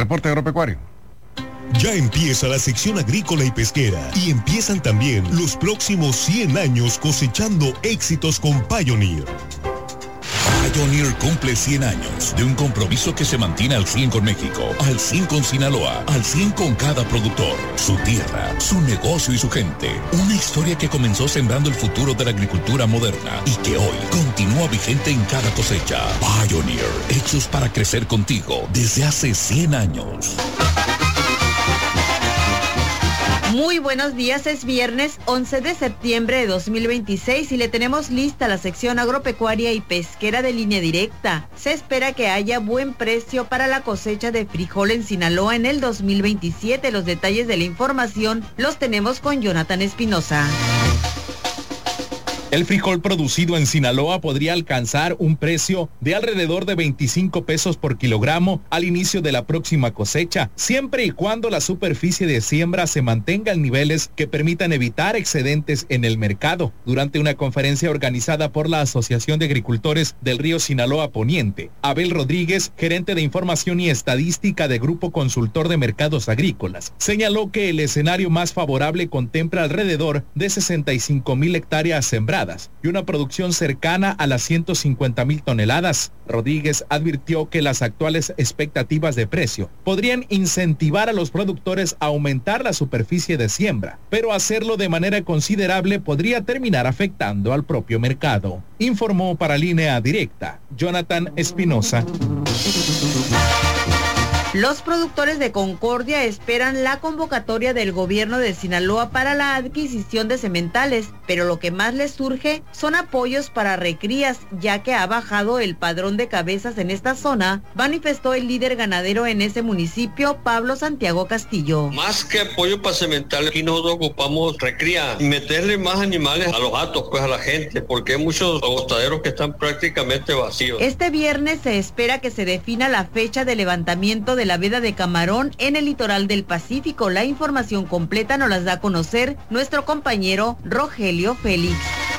reporte agropecuario. Ya empieza la sección agrícola y pesquera y empiezan también los próximos 100 años cosechando éxitos con Pioneer. Pioneer cumple 100 años de un compromiso que se mantiene al 100 con México, al 100 con Sinaloa, al 100 con cada productor, su tierra, su negocio y su gente. Una historia que comenzó sembrando el futuro de la agricultura moderna y que hoy continúa vigente en cada cosecha. Pioneer, hechos para crecer contigo desde hace 100 años. Muy buenos días, es viernes 11 de septiembre de 2026 y le tenemos lista la sección agropecuaria y pesquera de Línea Directa. Se espera que haya buen precio para la cosecha de frijol en Sinaloa en el 2027. Los detalles de la información los tenemos con Jonathan Espinosa. El frijol producido en Sinaloa podría alcanzar un precio de alrededor de 25 pesos por kilogramo al inicio de la próxima cosecha, siempre y cuando la superficie de siembra se mantenga en niveles que permitan evitar excedentes en el mercado. Durante una conferencia organizada por la Asociación de Agricultores del Río Sinaloa Poniente, Abel Rodríguez, gerente de Información y Estadística de Grupo Consultor de Mercados Agrícolas, señaló que el escenario más favorable contempla alrededor de 65,000 hectáreas sembradas y una producción cercana a las 150,000 toneladas. Rodríguez advirtió que las actuales expectativas de precio podrían incentivar a los productores a aumentar la superficie de siembra, pero hacerlo de manera considerable podría terminar afectando al propio mercado. Informó para Línea Directa, Jonathan Espinosa. Los productores de Concordia esperan la convocatoria del gobierno de Sinaloa para la adquisición de sementales, pero lo que más les surge son apoyos para recrías, ya que ha bajado el padrón de cabezas en esta zona, manifestó el líder ganadero en ese municipio, Pablo Santiago Castillo. Más que apoyo para sementales, aquí nosotros ocupamos recría y meterle más animales a los gatos, pues a la gente, porque hay muchos agostaderos que están prácticamente vacíos. Este viernes se espera que se defina la fecha de levantamiento de la veda de camarón en el litoral del Pacífico. La información completa nos las da a conocer nuestro compañero Rogelio Félix.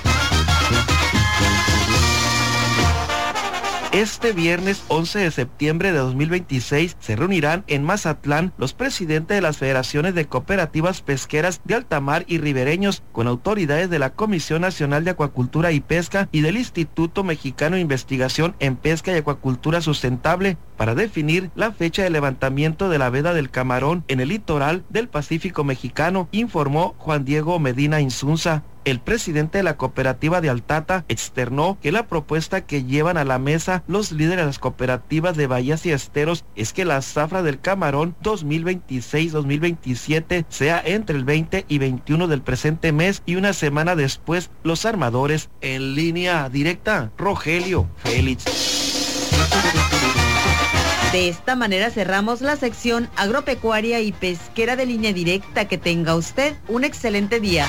Este viernes 11 de septiembre de 2026 se reunirán en Mazatlán los presidentes de las federaciones de cooperativas pesqueras de altamar y ribereños con autoridades de la Comisión Nacional de Acuacultura y Pesca y del Instituto Mexicano de Investigación en Pesca y Acuacultura Sustentable para definir la fecha de levantamiento de la veda del camarón en el litoral del Pacífico mexicano, informó Juan Diego Medina Insunza. El presidente de la cooperativa de Altata externó que la propuesta que llevan a la mesa los líderes de las cooperativas de bahías y esteros es que la zafra del camarón 2026-2027 sea entre el 20 y 21 del presente mes y una semana después los armadores. En Línea Directa, Rogelio Félix. De esta manera cerramos la sección agropecuaria y pesquera de Línea Directa. Que tenga usted un excelente día.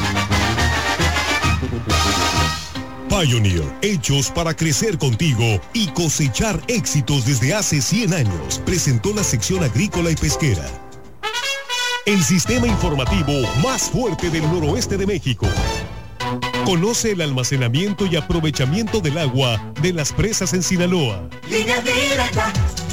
Pioneer, hechos para crecer contigo y cosechar éxitos desde hace 100 años, presentó la sección agrícola y pesquera. El sistema informativo más fuerte del noroeste de México. Conoce el almacenamiento y aprovechamiento del agua de las presas en Sinaloa. Línea Directa.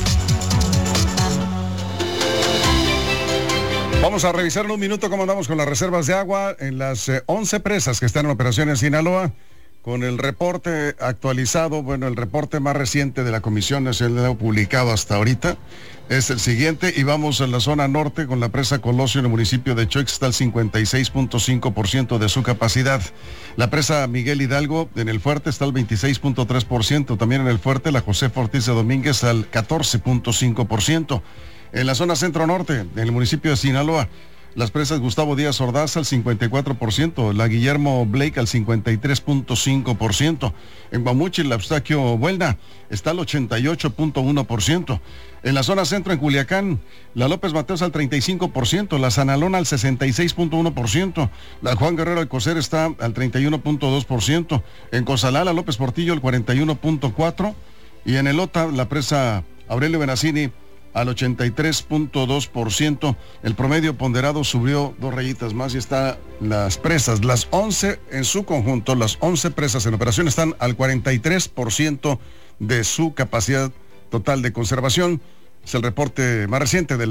Vamos a revisar en un minuto cómo andamos con las reservas de agua en las 11 presas que están en operación en Sinaloa. Con el reporte actualizado, bueno, el reporte más reciente de la Comisión Nacional de Agua publicado hasta ahorita es el siguiente, y vamos en la zona norte con la presa Colosio en el municipio de Choix, está al 56.5% de su capacidad. La presa Miguel Hidalgo en el Fuerte está al 26.3%, también en el Fuerte la José Ortiz de Domínguez al 14.5%. En la zona centro-norte, en el municipio de Sinaloa, las presas Gustavo Díaz Ordaz al 54%, la Guillermo Blake al 53.5%. En Guamuchil, la Eustaquio Buelna está al 88.1%. En la zona centro, en Culiacán, la López Mateos al 35%, la Sanalón al 66.1%, la Juan Guerrero Alcocer está al 31.2%, en Cozalá, la López Portillo al 41.4%, y en Elota, la presa Aurelio Benacini al 83.2%. El promedio ponderado subió 2 rayitas más y está las presas, las 11 en su conjunto, las 11 presas en operación están al 43% de su capacidad total de conservación. Es el reporte más reciente de la